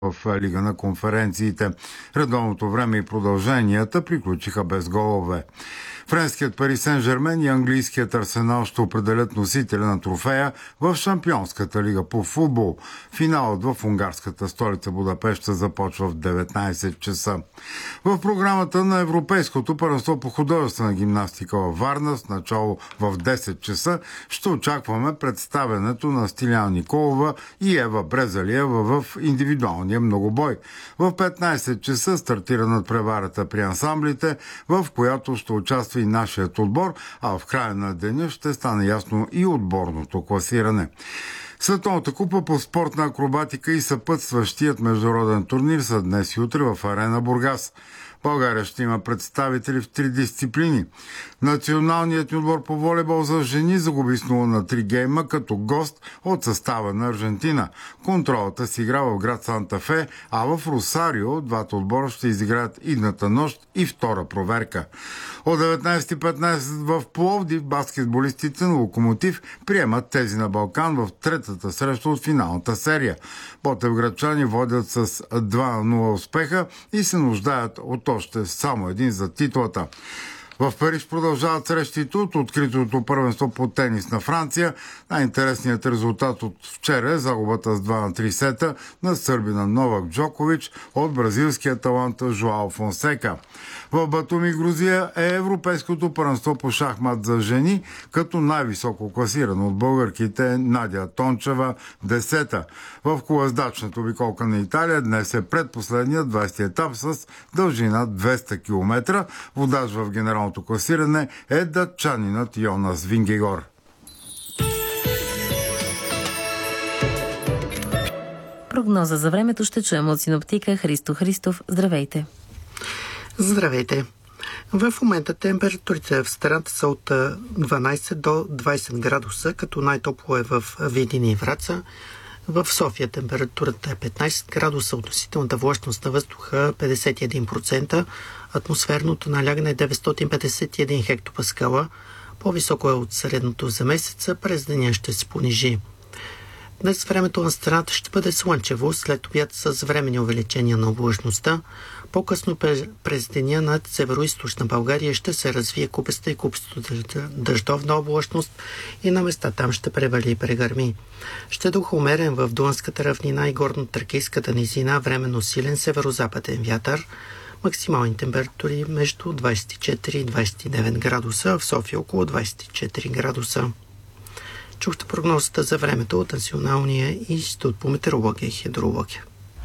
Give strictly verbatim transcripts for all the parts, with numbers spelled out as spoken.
в Лига на конференциите. Редовното време и продълженията приключиха без голове. Френският Пари Сен-Жермен и английският Арсенал ще определят носителя на трофея в Шампионската лига по футбол. Финалът в унгарската столица Будапеща започва в деветнайсет часа. В програмата на Европейското първенство по художествена гимнастика във Варна с начало в десет часа ще очакваме представянето на Стиляна Николова и Ева Брезалиева в индивидуалния многобой. В петнайсет часа стартира надпреварата при ансамблите, в която ще участва и нашият отбор, а в края на деня ще стане ясно и отборното класиране. Световната купа по спортна акробатика и съпътстващият международен турнир са днес и утре в Арена Бургас. България ще има представители в три дисциплини. Националният ни отбор по волейбол за жени загуби с нула на три гейма като гост от състава на Аржентина. Контролата се игра в град Санта-Фе, а в Росарио двата отбора ще изиграят идната нощ и втора проверка. От деветнайсет и петнайсет в Пловдив баскетболистите на Локомотив приемат тези на Балкан в третата среща от финалната серия. Ботевградчани водят с два на нула успеха и се нуждаят от още само един за титлата. В Париж продължават срещите от откритото първенство по тенис на Франция. Най-интересният резултат от вчера е загубата с два на три сета на сърбина Новак Джокович от бразилския талант Жоао Фонсека. В Батуми, Грузия е европейското първенство по шахмат за жени, като най-високо класирано от българките Надя Тончева, десета. В колездачната обиколка на Италия днес е предпоследният двайсети етап с дължина двеста километра. Водач в генералното класиране е датчанинът Йонас Вингегор. Прогноза за времето ще чуем от синоптика Христо Христов. Здравейте! Здравейте! В момента температурите в страната са от дванайсет до двайсет градуса, като най-топло е в Видин и Враца. В София температурата е петнайсет градуса, относителната влажност на въздуха петдесет и един процента, атмосферното налягане е деветстотин петдесет и един хектопаскала, по-високо е от средното за месеца, през деня ще се понижи. Днес времето на страната ще бъде слънчево, след обяд с временни увеличения на влажността. По-късно през деня над северо-источна България ще се развие купеста и купесто дъждовна облачност и на места там ще превали и прегърми. Ще духа умерен в Дунавската равнина и горно-тракийската низина, временно силен северо-западен вятър. Максимални температури между двайсет и четири и двайсет и девет градуса, в София около двайсет и четири градуса. Чухте прогнозата за времето от Националния институт по метеорология и хидрология.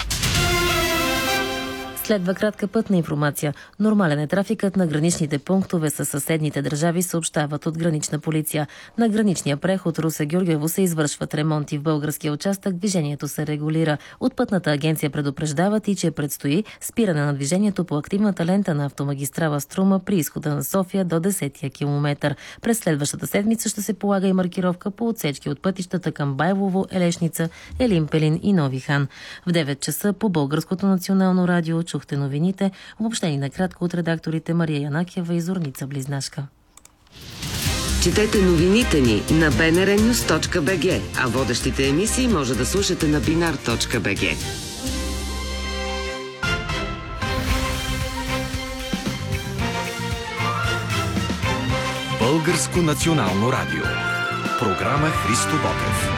Следва кратка пътна информация. Нормален е трафикът на граничните пунктове със съседните държави, съобщават от Гранична полиция. На граничния преход Русе-Георгиево се извършват ремонти в българския участък, движението се регулира. От пътната агенция предупреждават и, че предстои спиране на движението по активната лента на автомагистрала Струма при изхода на София до десетия километър. През следващата седмица ще се полага и маркировка по отсечки от пътищата към Байлово, Елешница, Елин Пелин и Нови хан. В девет часа по Българското национално радио чухте новините, обобщени накратко от редакторите Мария Янакиева и Зорница Близнашка. Четете новините ни на би ен ар нюз точка би джи, а водещите емисии може да слушате на бинар точка би джи. Българско национално радио. Програма Христо Ботев.